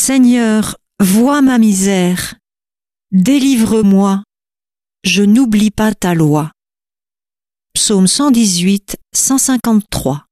Seigneur, vois ma misère, délivre-moi, je n'oublie pas ta loi. Psaume 118, 153.